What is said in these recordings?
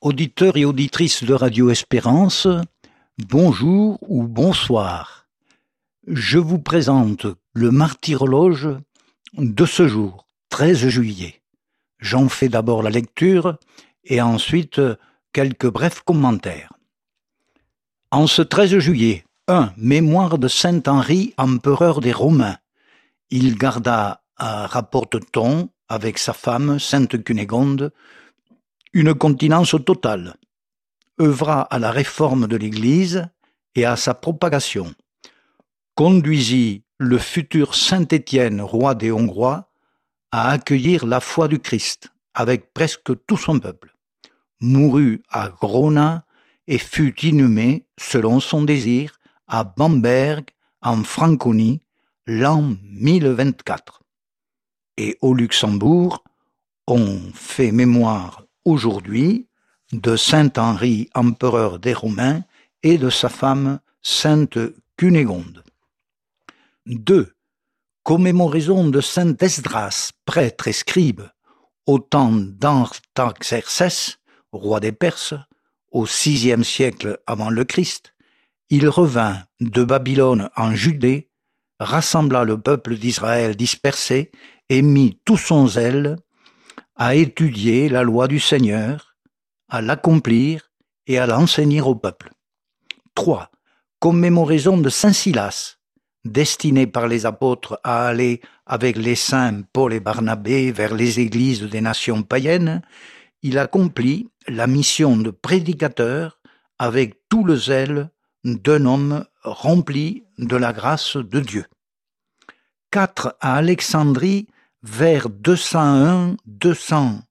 Auditeurs et auditrices de Radio Espérance, bonjour ou bonsoir. Je vous présente le martyrologe de ce jour, 13 juillet. J'en fais d'abord la lecture et ensuite quelques brefs commentaires. En ce 13 juillet, 1. Mémoire de saint Henri, empereur des Romains. Il garda, rapporte-t-on, avec sa femme, sainte Cunégonde, une continence totale, œuvra à la réforme de l'Église et à sa propagation, conduisit le futur saint Étienne, roi des Hongrois, à accueillir la foi du Christ avec presque tout son peuple, mourut à Grona et fut inhumé, selon son désir, à Bamberg, en Franconie, l'an 1024. Et au Luxembourg, on fait mémoire aujourd'hui de saint Henri, empereur des Romains, et de sa femme sainte Cunégonde. 2. Commémoraison de saint Esdras, prêtre et scribe, au temps d'Artaxerxès, roi des Perses, au VIe siècle avant le Christ. Il revint de Babylone en Judée, rassembla le peuple d'Israël dispersé et mit tout son zèle à étudier la loi du Seigneur, à l'accomplir et à l'enseigner au peuple. 3. Commémoraison de saint Silas, destiné par les apôtres à aller avec les saints Paul et Barnabé vers les églises des nations païennes. Il accomplit la mission de prédicateur avec tout le zèle d'un homme rempli de la grâce de Dieu. 4. À Alexandrie, vers 201-211,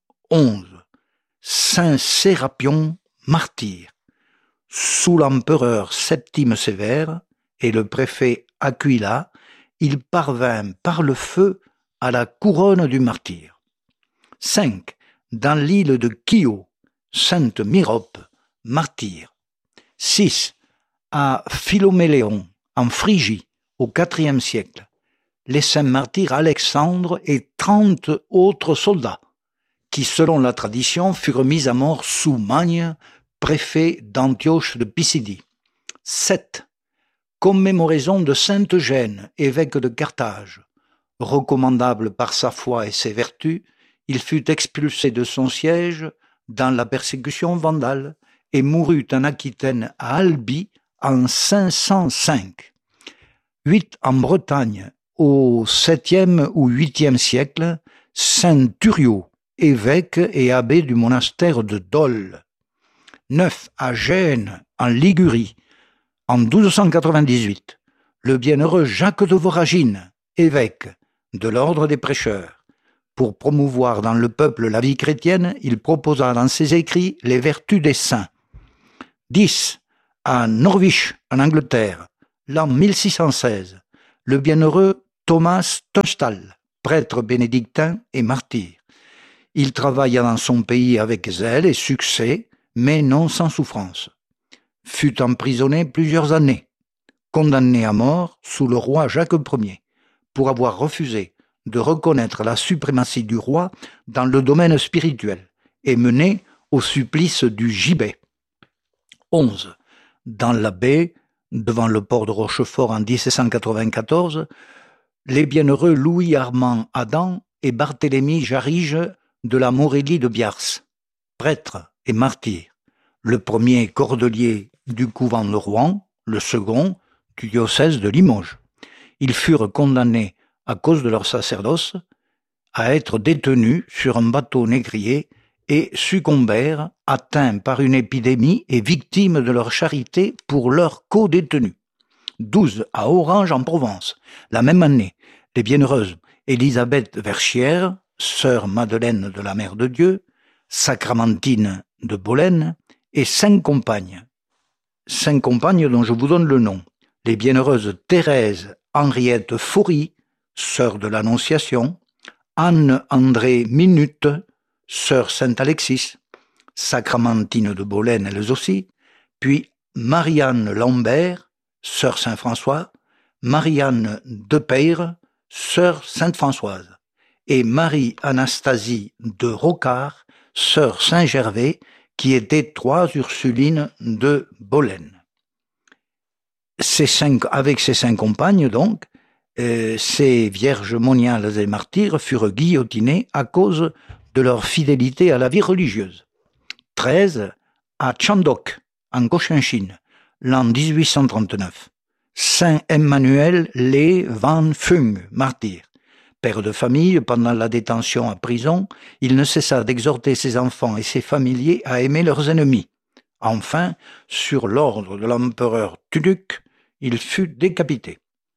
saint Sérapion, martyr. Sous l'empereur Septime Sévère et le préfet Aquila, il parvint par le feu à la couronne du martyr. 5. Dans l'île de Chio, sainte Myrope, martyr. 6. À Philoméléon, en Phrygie, au IVe siècle, les saints martyrs Alexandre et 30 autres soldats, qui, selon la tradition, furent mis à mort sous Magne, préfet d'Antioche de Pisidie. 7. Commémoraison de saint Eugène, évêque de Carthage. Recommandable par sa foi et ses vertus, il fut expulsé de son siège dans la persécution vandale et mourut en Aquitaine à Albi en 505. 8. En Bretagne, au 7e ou 8e siècle, saint Thurio, évêque et abbé du monastère de Dol. 9. À Gênes, en Ligurie, en 1298, le bienheureux Jacques de Voragine, évêque de l'ordre des prêcheurs. Pour promouvoir dans le peuple la vie chrétienne, il proposa dans ses écrits les vertus des saints. 10. À Norwich, en Angleterre, l'an 1616, le bienheureux Thomas Tunstall, prêtre bénédictin et martyr. Il travailla dans son pays avec zèle et succès, mais non sans souffrance. Fut emprisonné plusieurs années, condamné à mort sous le roi Jacques Ier, pour avoir refusé de reconnaître la suprématie du roi dans le domaine spirituel et mené au supplice du gibet. 11. Dans la baie, devant le port de Rochefort en 1794, les bienheureux Louis-Armand Adam et Barthélemy Jarige de la Morélie de Biars, prêtres et martyrs, le premier cordelier du couvent de Rouen, le second du diocèse de Limoges. Ils furent condamnés, à cause de leur sacerdoce, à être détenus sur un bateau négrier et succombèrent, atteints par une épidémie et victimes de leur charité pour leurs co-détenus. 12. À Orange en Provence, la même année, les bienheureuses Élisabeth Verchière, sœur Madeleine de la Mère de Dieu, Sacramentine de Bolène et 5 compagnes. 5 compagnes dont je vous donne le nom. Les bienheureuses Thérèse Henriette Faury, sœur de l'Annonciation, Anne-André Minute, sœur Saint-Alexis, Sacramentine de Bolène elles aussi, puis Marianne Lambert, sœur Saint-François, Marianne Depeyre, sœur Sainte-Françoise, et Marie-Anastasie de Rocard, sœur Saint-Gervais, qui étaient 3 Ursulines de Bolène. Avec ces 5 compagnes, donc, ces vierges moniales et martyrs furent guillotinées à cause de leur fidélité à la vie religieuse. 13 à Chandok, en Cochinchine, l'an 1839. Saint Emmanuel Lé Van Phung, martyr. Père de famille, pendant la détention à prison, il ne cessa d'exhorter ses enfants et ses familiers à aimer leurs ennemis. Enfin, sur l'ordre de l'empereur Tuduc, il fut décapité.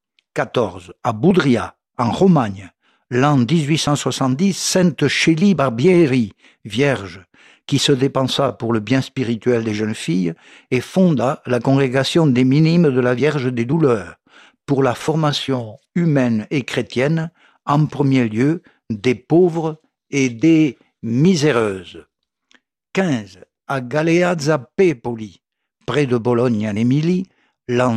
14. À Boudria, en Romagne, l'an 1870, Sainte Chélie Barbieri, vierge, qui se dépensa pour le bien spirituel des jeunes filles et fonda la congrégation des Minimes de la Vierge des Douleurs, pour la formation humaine et chrétienne, en premier lieu des pauvres et des miséreuses. 15. À Galeazza Pepoli, près de Bologne en Émilie, l'an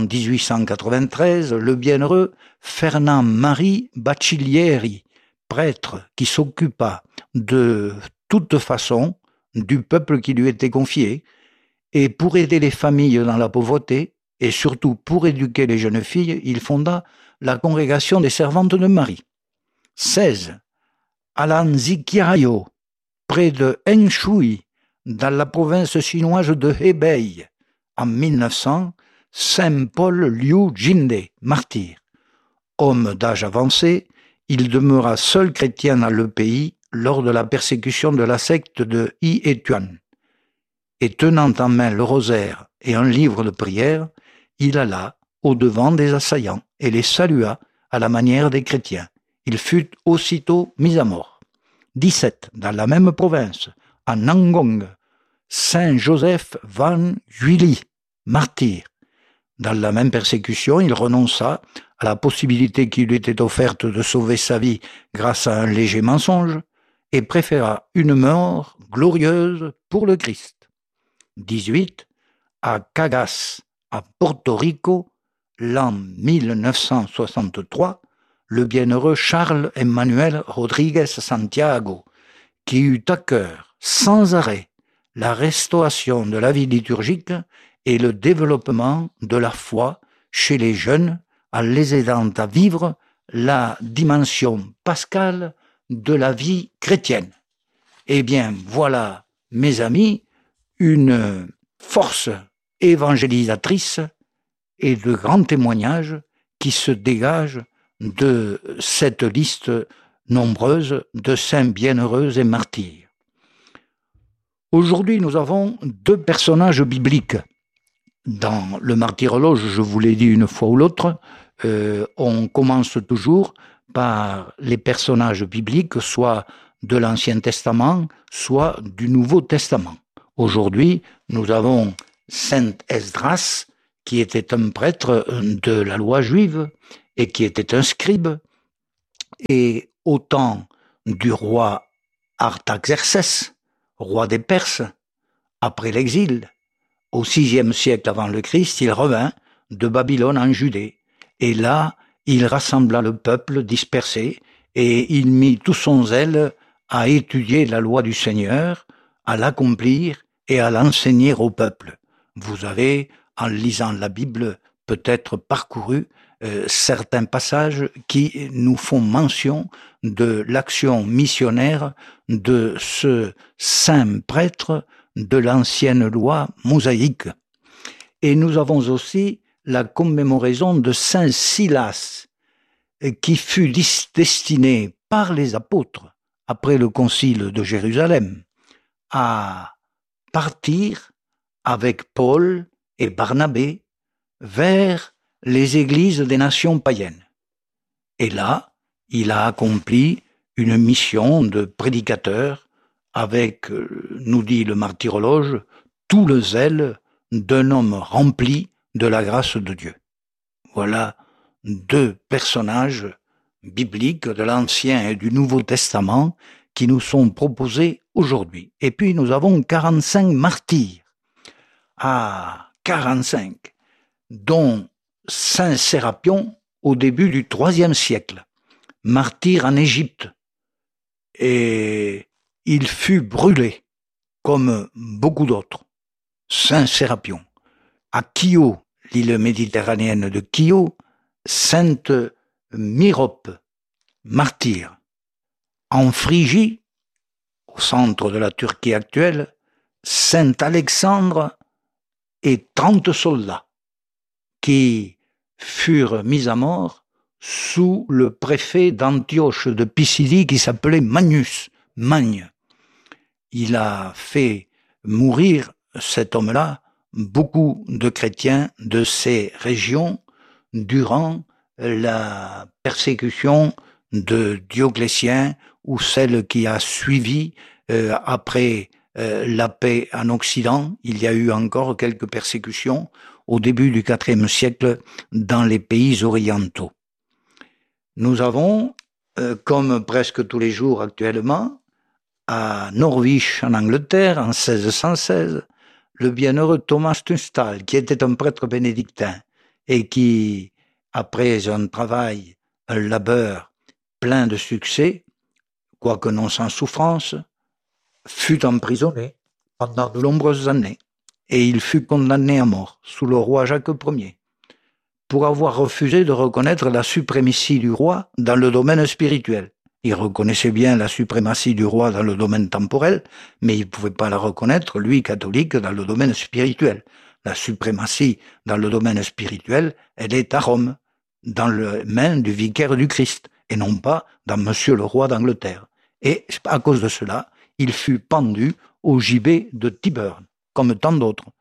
1893, le bienheureux Fernand-Marie Bacciglieri, prêtre qui s'occupa de toute façon du peuple qui lui était confié, et pour aider les familles dans la pauvreté, et surtout pour éduquer les jeunes filles, il fonda la congrégation des servantes de Marie. 16. À Lanzikirayo, près de Henshui, dans la province chinoise de Hebei, en 1900, Saint Paul Liu Jinde, martyr. Homme d'âge avancé, il demeura seul chrétien dans le pays lors de la persécution de la secte de Yi-Etuan. Et tenant en main le rosaire et un livre de prière, il alla au-devant des assaillants et les salua à la manière des chrétiens. Il fut aussitôt mis à mort. 17. Dans la même province, à Nangong, Saint Joseph Van Juili, martyr. Dans la même persécution, il renonça à la possibilité qui lui était offerte de sauver sa vie grâce à un léger mensonge et préféra une mort glorieuse pour le Christ. 18. À Cagas, à Porto Rico, l'an 1963, le bienheureux Charles Emmanuel Rodriguez Santiago, qui eut à cœur, sans arrêt, la restauration de la vie liturgique et le développement de la foi chez les jeunes en les aidant à vivre la dimension pascale de la vie chrétienne. Eh bien, voilà, mes amis, une force évangélisatrice et de grands témoignages qui se dégagent de cette liste nombreuse de saints bienheureux et martyrs. Aujourd'hui, nous avons 2 personnages bibliques. Dans le martyrologe, je vous l'ai dit une fois ou l'autre, on commence toujours par les personnages bibliques, soit de l'Ancien Testament, soit du Nouveau Testament. Aujourd'hui, nous avons Saint Esdras, qui était un prêtre de la loi juive et qui était un scribe, et au temps du roi Artaxerxès, roi des Perses, après l'exil, au VIe siècle avant le Christ, il revint de Babylone en Judée. Et là, il rassembla le peuple dispersé et il mit tout son zèle à étudier la loi du Seigneur, à l'accomplir et à l'enseigner au peuple. Vous avez, en lisant la Bible, peut-être parcouru certains passages qui nous font mention de l'action missionnaire de ce saint prêtre de l'ancienne loi mosaïque. Et nous avons aussi la commémoration de Saint Silas, qui fut destiné par les apôtres, après le concile de Jérusalem, à partir avec Paul et Barnabé vers les églises des nations païennes. Et là, il a accompli une mission de prédicateur avec, nous dit le martyrologe, tout le zèle d'un homme rempli de la grâce de Dieu. Voilà 2 personnages bibliques de l'Ancien et du Nouveau Testament qui nous sont proposés aujourd'hui. Et puis nous avons 45 martyrs. 45, dont Saint Sérapion au début du IIIe siècle, martyr en Égypte. Et il fut brûlé comme beaucoup d'autres. Saint Sérapion. À Chio, l'île méditerranéenne de Chio, Sainte Myrope, martyr. En Phrygie, au centre de la Turquie actuelle, Saint Alexandre et 30 soldats qui furent mis à mort sous le préfet d'Antioche de Pisidie qui s'appelait Magne. Il a fait mourir, cet homme-là, beaucoup de chrétiens de ces régions durant la persécution de Dioclétien ou celle qui a suivi après la paix en Occident. Il y a eu encore quelques persécutions au début du IVe siècle dans les pays orientaux. Nous avons, comme presque tous les jours actuellement, à Norwich, en Angleterre, en 1616, le bienheureux Thomas Tunstall, qui était un prêtre bénédictin et qui, après un travail, un labeur plein de succès, quoique non sans souffrance, fut emprisonné pendant de nombreuses années et il fut condamné à mort sous le roi Jacques Ier pour avoir refusé de reconnaître la suprématie du roi dans le domaine spirituel. Il reconnaissait bien la suprématie du roi dans le domaine temporel, mais il ne pouvait pas la reconnaître, lui, catholique, dans le domaine spirituel. La suprématie dans le domaine spirituel, elle est à Rome, dans les mains du vicaire du Christ, et non pas dans Monsieur le roi d'Angleterre. Et à cause de cela, il fut pendu au gibet de Tyburn, comme tant d'autres.